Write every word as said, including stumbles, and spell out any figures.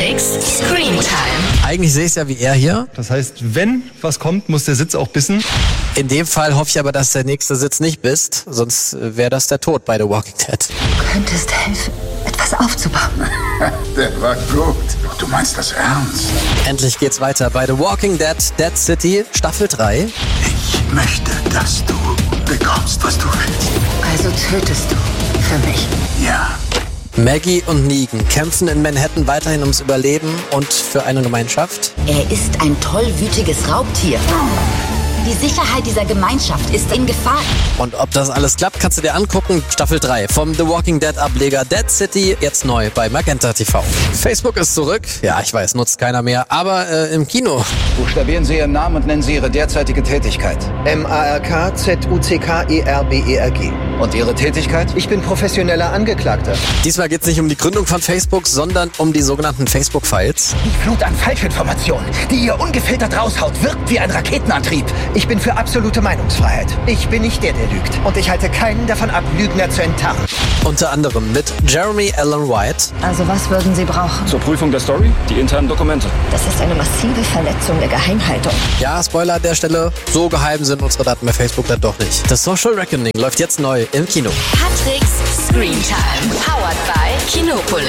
Patricks Screentime. Eigentlich sehe ich es ja wie er hier. Das heißt, wenn was kommt, muss der Sitz auch bissen. In dem Fall hoffe ich aber, dass der nächste Sitz nicht bisst, sonst wäre das der Tod bei The Walking Dead. Du könntest helfen, etwas aufzubauen. Der war gut. Du meinst das ernst? Endlich geht's weiter bei The Walking Dead, Dead City, Staffel drei. Ich möchte, dass du bekommst, was du willst. Also tötest du für mich. Ja. Maggie und Negan kämpfen in Manhattan weiterhin ums Überleben und für eine Gemeinschaft. Er ist ein tollwütiges Raubtier. Die Sicherheit dieser Gemeinschaft ist in Gefahr. Und ob das alles klappt, kannst du dir angucken. Staffel drei vom The Walking Dead Ableger Dead City, jetzt neu bei Magenta T V. Facebook ist zurück. Ja, ich weiß, nutzt keiner mehr, aber äh, im Kino. Buchstabieren Sie Ihren Namen und nennen Sie Ihre derzeitige Tätigkeit. M A R K Z U C K E R B E R G. Und Ihre Tätigkeit? Ich bin professioneller Angeklagter. Diesmal geht es nicht um die Gründung von Facebook, sondern um die sogenannten Facebook-Files. Die Flut an Falschinformationen, die ihr ungefiltert raushaut, wirkt wie ein Raketenantrieb. Ich bin für absolute Meinungsfreiheit. Ich bin nicht der, der lügt. Und ich halte keinen davon ab, Lügner zu enttarnen. Unter anderem mit Jeremy Allen White. Also was würden Sie brauchen? Zur Prüfung der Story, die internen Dokumente. Das ist eine massive Verletzung der Geheimhaltung. Ja, Spoiler an der Stelle, so geheim sind unsere Daten bei Facebook dann doch nicht. Das Social Reckoning läuft jetzt neu im Kino. Patricks Screentime. Powered by Kinopolis.